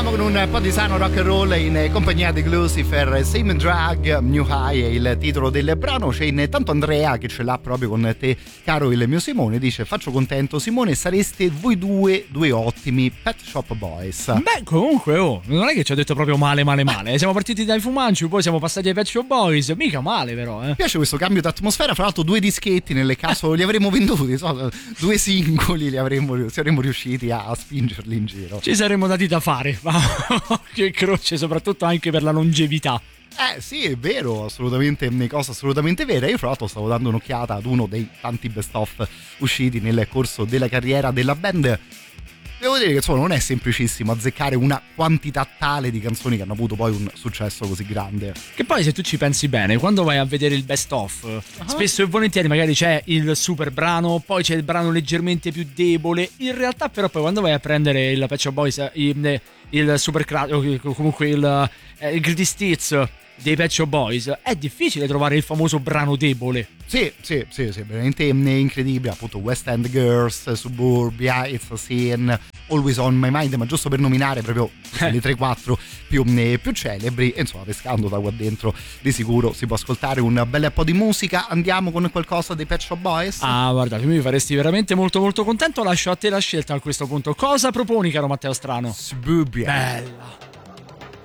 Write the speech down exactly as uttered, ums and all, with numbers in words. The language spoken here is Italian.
Andiamo con un po' di sano rock and roll in compagnia di Lucifer. Same Drug, New High è il titolo del brano. C'è intanto Andrea che ce l'ha proprio con te, caro il mio Simone. Dice: faccio contento Simone, sareste voi due due ottimi Pet Shop Boys. Beh, comunque oh, non è che ci ha detto proprio male male male. Siamo partiti dai Fumanci, poi siamo passati ai Pet Shop Boys. Mica male però, eh. Mi piace questo cambio d'atmosfera. Fra l'altro due dischetti nel caso li avremmo venduti, so, due singoli li avremmo, saremmo riusciti a spingerli in giro. Ci saremmo dati da fare. Che croce, soprattutto anche per la longevità. Eh sì, è vero, assolutamente, cosa assolutamente vera. Io fra l'altro stavo dando un'occhiata ad uno dei tanti best of usciti nel corso della carriera della band. Devo dire che insomma non è semplicissimo azzeccare una quantità tale di canzoni che hanno avuto poi un successo così grande. Che poi se tu ci pensi bene, quando vai a vedere il best of, uh-huh. spesso e volentieri magari c'è il super brano, poi c'è il brano leggermente più debole. In realtà però poi quando vai a prendere il Pet Shop Boys, il, il super o comunque il, eh, il Greatest Hits dei Pet Shop Boys, è difficile trovare il famoso brano debole. Sì, sì, sì, sì, veramente incredibile. Appunto West End Girls, Suburbia, It's a Sin, Always on My Mind, ma giusto per nominare proprio eh. le tre quattro più, più celebri. E insomma, pescando da qua dentro di sicuro si può ascoltare un bel po' di musica. Andiamo con qualcosa dei Pet Shop Boys? Ah, guarda, tu mi faresti veramente molto molto contento. Lascio a te la scelta a questo punto. Cosa proponi, caro Matteo Strano? Suburbia. Bella.